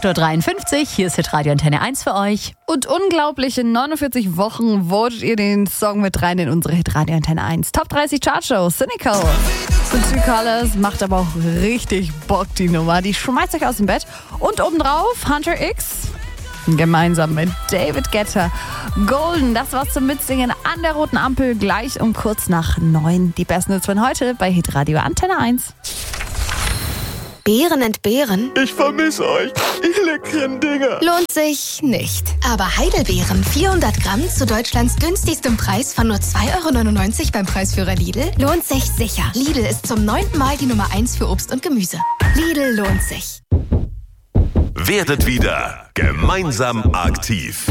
8.53 Uhr, hier ist Hitradio Antenne 1 für euch. Und unglaubliche 49 Wochen votet ihr den Song mit rein in unsere Hitradio Antenne 1 Top 30 Chartshow. Cynical. The Two Colors macht aber auch richtig Bock, die Nummer. Die schmeißt euch aus dem Bett. Und obendrauf Hunter X. Gemeinsam mit David Guetta. Golden, das war's zum Mitsingen an der roten Ampel. Gleich um kurz nach 9. Die besten Hits von heute bei Hitradio Antenne 1. Beeren entbehren? Ich vermisse euch, ihr leckeren Dinger. Lohnt sich nicht. Aber Heidelbeeren 400 Gramm zu Deutschlands günstigstem Preis von nur 2,99 € beim Preisführer Lidl lohnt sich sicher. Lidl ist zum 9. Mal die Nummer 1 für Obst und Gemüse. Lidl lohnt sich. Werdet wieder gemeinsam aktiv.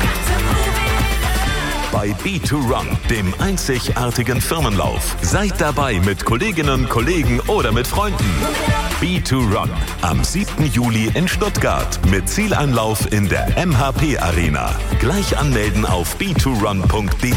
Bei B2Run, dem einzigartigen Firmenlauf. Seid dabei mit Kolleginnen, Kollegen oder mit Freunden. B2Run am 7. Juli in Stuttgart mit Zieleinlauf in der MHP Arena. Gleich anmelden auf b2run.de.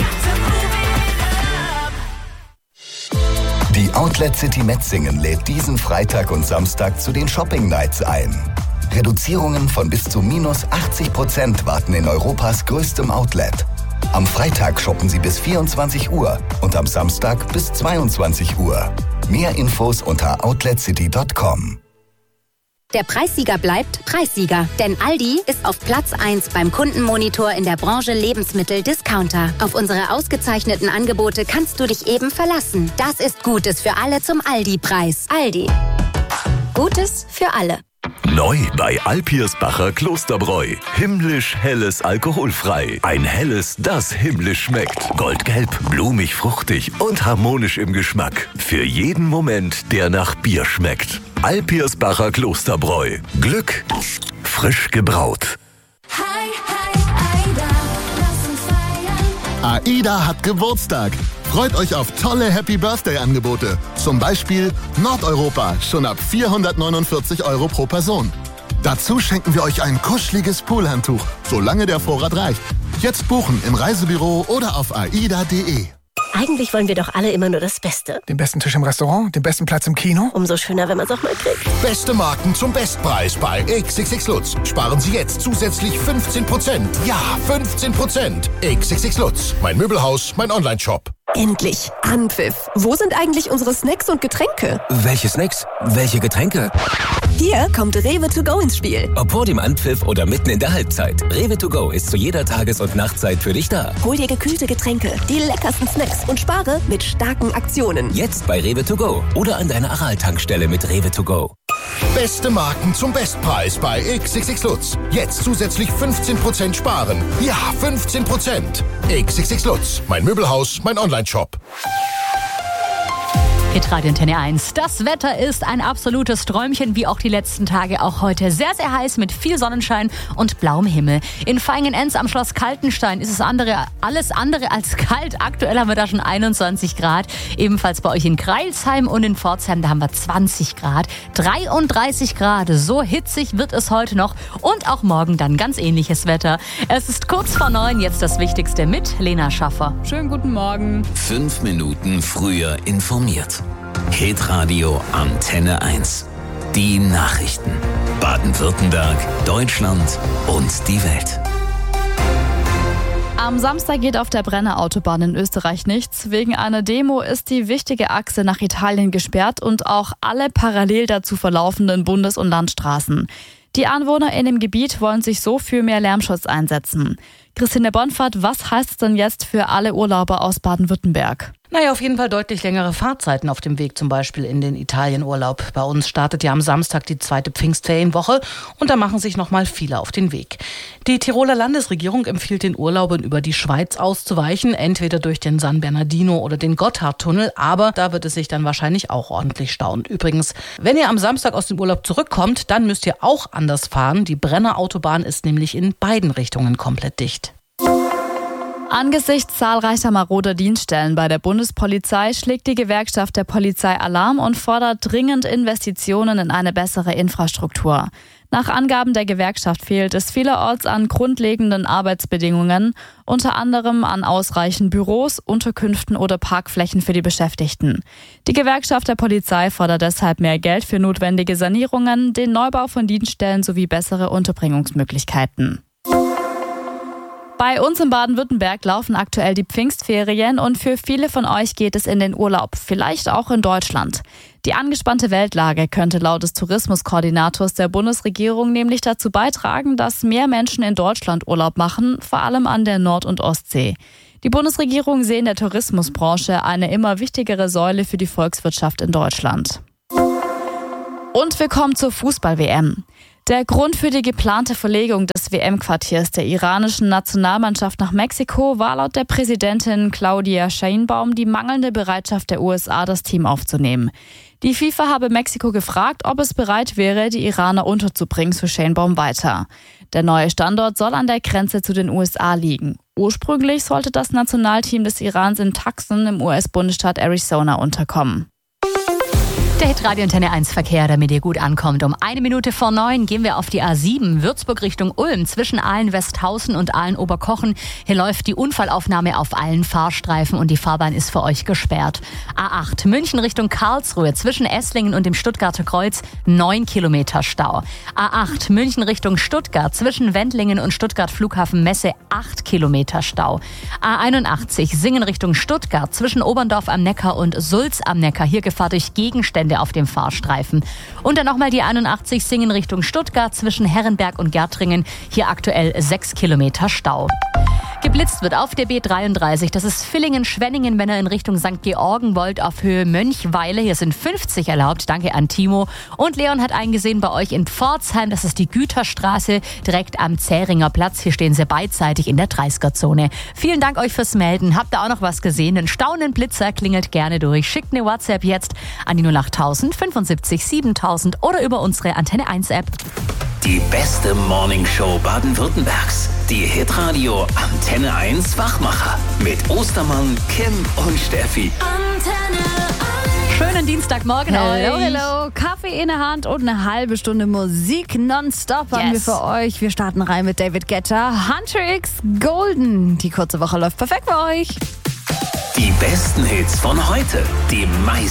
Die Outlet City Metzingen lädt diesen Freitag und Samstag zu den Shopping Nights ein. Reduzierungen von bis zu minus 80% warten in Europas größtem Outlet. Am Freitag shoppen Sie bis 24 Uhr und am Samstag bis 22 Uhr. Mehr Infos unter outletcity.com. Der Preissieger bleibt Preissieger, denn Aldi ist auf Platz 1 beim Kundenmonitor in der Branche Lebensmittel-Discounter. Auf unsere ausgezeichneten Angebote kannst du dich eben verlassen. Das ist Gutes für alle zum Aldi-Preis. Aldi. Gutes für alle. Neu bei Alpirsbacher Klosterbräu. Himmlisch helles alkoholfrei. Ein helles, das himmlisch schmeckt. Goldgelb, blumig, fruchtig und harmonisch im Geschmack. Für jeden Moment, der nach Bier schmeckt. Alpirsbacher Klosterbräu. Glück, frisch gebraut. Hi, Aida, lass uns feiern. AIDA hat Geburtstag. Freut euch auf tolle Happy-Birthday-Angebote. Zum Beispiel Nordeuropa, schon ab 449 € pro Person. Dazu schenken wir euch ein kuscheliges Poolhandtuch, solange der Vorrat reicht. Jetzt buchen im Reisebüro oder auf aida.de. Eigentlich wollen wir doch alle immer nur das Beste. Den besten Tisch im Restaurant, den besten Platz im Kino. Umso schöner, wenn man es auch mal kriegt. Beste Marken zum Bestpreis bei XXX Lutz. Sparen Sie jetzt zusätzlich 15%. Ja, 15%. XXX Lutz. Mein Möbelhaus, mein Onlineshop. Endlich Anpfiff. Wo sind eigentlich unsere Snacks und Getränke? Welche Snacks? Welche Getränke? Hier kommt Rewe to go ins Spiel. Ob vor dem Anpfiff oder mitten in der Halbzeit. Rewe to go ist zu jeder Tages- und Nachtzeit für dich da. Hol dir gekühlte Getränke, die leckersten Snacks und spare mit starken Aktionen. Jetzt bei Rewe to go oder an deiner Aral-Tankstelle mit Rewe to go. Beste Marken zum Bestpreis bei XXX Lutz. Jetzt zusätzlich 15% sparen. Ja, 15%. XXX Lutz. Mein Möbelhaus, mein Onlineshop. Hitradio Antenne 1. Das Wetter ist ein absolutes Träumchen, wie auch die letzten Tage. Auch heute sehr, sehr heiß mit viel Sonnenschein und blauem Himmel. In Vaihingen-Enz am Schloss Kaltenstein ist es alles andere als kalt. Aktuell haben wir da schon 21 Grad. Ebenfalls bei euch in Greilsheim und in Pforzheim, da haben wir 20 Grad. 33 Grad, so hitzig wird es heute noch. Und auch morgen dann ganz ähnliches Wetter. Es ist kurz vor 9, jetzt das Wichtigste mit Lena Schaffer. Schönen guten Morgen. 5 Minuten früher informiert. Hitradio Antenne 1. Die Nachrichten. Baden-Württemberg, Deutschland und die Welt. Am Samstag geht auf der Brenner Autobahn in Österreich nichts. Wegen einer Demo ist die wichtige Achse nach Italien gesperrt und auch alle parallel dazu verlaufenden Bundes- und Landstraßen. Die Anwohner in dem Gebiet wollen sich so für mehr Lärmschutz einsetzen. Christine Bonfahrt, was heißt es denn jetzt für alle Urlauber aus Baden-Württemberg? Naja, auf jeden Fall deutlich längere Fahrzeiten auf dem Weg zum Beispiel in den Italienurlaub. Bei uns startet ja am Samstag die 2. Pfingstferienwoche und da machen sich nochmal viele auf den Weg. Die Tiroler Landesregierung empfiehlt den Urlaubern über die Schweiz auszuweichen, entweder durch den San Bernardino oder den Gotthardtunnel, aber da wird es sich dann wahrscheinlich auch ordentlich stauen. Übrigens, wenn ihr am Samstag aus dem Urlaub zurückkommt, dann müsst ihr auch anders fahren. Die Brenner Autobahn ist nämlich in beiden Richtungen komplett dicht. Angesichts zahlreicher maroder Dienststellen bei der Bundespolizei schlägt die Gewerkschaft der Polizei Alarm und fordert dringend Investitionen in eine bessere Infrastruktur. Nach Angaben der Gewerkschaft fehlt es vielerorts an grundlegenden Arbeitsbedingungen, unter anderem an ausreichend Büros, Unterkünften oder Parkflächen für die Beschäftigten. Die Gewerkschaft der Polizei fordert deshalb mehr Geld für notwendige Sanierungen, den Neubau von Dienststellen sowie bessere Unterbringungsmöglichkeiten. Bei uns in Baden-Württemberg laufen aktuell die Pfingstferien und für viele von euch geht es in den Urlaub, vielleicht auch in Deutschland. Die angespannte Weltlage könnte laut des Tourismuskoordinators der Bundesregierung nämlich dazu beitragen, dass mehr Menschen in Deutschland Urlaub machen, vor allem an der Nord- und Ostsee. Die Bundesregierung sehe in der Tourismusbranche eine immer wichtigere Säule für die Volkswirtschaft in Deutschland. Und wir kommen zur Fußball-WM. Der Grund für die geplante Verlegung des WM-Quartiers der iranischen Nationalmannschaft nach Mexiko war laut der Präsidentin Claudia Sheinbaum die mangelnde Bereitschaft der USA, das Team aufzunehmen. Die FIFA habe Mexiko gefragt, ob es bereit wäre, die Iraner unterzubringen, so Sheinbaum weiter. Der neue Standort soll an der Grenze zu den USA liegen. Ursprünglich sollte das Nationalteam des Irans in Tucson im US-Bundesstaat Arizona unterkommen. Der Hitradio Antenne 1 Verkehr, damit ihr gut ankommt. Um 8:01 gehen wir auf die A7 Würzburg Richtung Ulm zwischen Aalen-Westhausen und Aalen-Oberkochen. Hier läuft die Unfallaufnahme auf allen Fahrstreifen und die Fahrbahn ist für euch gesperrt. A8 München Richtung Karlsruhe zwischen Esslingen und dem Stuttgarter Kreuz 9 Kilometer Stau. A8 München Richtung Stuttgart zwischen Wendlingen und Stuttgart Flughafen Messe 8 Kilometer Stau. A81 Singen Richtung Stuttgart zwischen Oberndorf am Neckar und Sulz am Neckar. Hier Gefahr durch Gegenstände auf dem Fahrstreifen. Und dann nochmal die 81 Singen Richtung Stuttgart zwischen Herrenberg und Gärtringen. Hier aktuell 6 Kilometer Stau. Geblitzt wird auf der B33, das ist Villingen-Schwenningen, wenn ihr in Richtung St. Georgen wollt, auf Höhe Mönchweile. Hier sind 50 erlaubt, danke an Timo. Und Leon hat eingesehen bei euch in Pforzheim, das ist die Güterstraße, direkt am Zähringer Platz. Hier stehen sie beidseitig in der 30er-Zone. Vielen Dank euch fürs Melden. Habt ihr auch noch was gesehen? Einen staunenden Blitzer, klingelt gerne durch. Schickt eine WhatsApp jetzt an die 08000 75 7000 oder über unsere Antenne 1 App. Die beste Morningshow Baden-Württembergs. Die Hitradio Antenne 1 Wachmacher. Mit Ostermann, Kim und Steffi. Schönen Dienstagmorgen Hello, euch. hello. Kaffee in der Hand und eine halbe Stunde Musik nonstop haben wir für euch. Wir starten rein mit David Guetta, Hunter X Golden. Die kurze Woche läuft perfekt für euch. Die besten Hits von heute. Die meisten